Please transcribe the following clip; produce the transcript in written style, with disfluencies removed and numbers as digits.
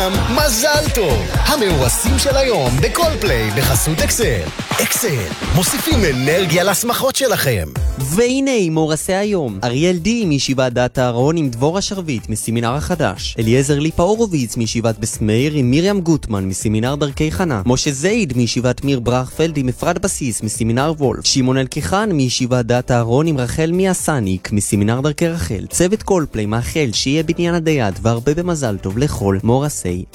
לכולם מזל טוב. המאורסים של היום בקולפליי בחסות אקסל. אקסל, מוסיפים אנרגיה לשמחות שלכם. והנה מאורסי היום: אריאל די מישיבת דעת הארון עם דבורה שרביט מסמינר החדש, אליעזר ליפה הורוביץ מישיבת בסמאיר עם מרים גוטמן מסמינר דרכי חנה, משה זייד מישיבת מיר ברכפלד עם אפרת בסיס מסמינר וולף, שמעון אלקיחן מישיבת דעת הארון עם רחל מיאסניק מסמינר דרכי רחל. צוות קולפליי מאחל שיהיה בניין הדיית והרבה במזל טוב לכל מאורסי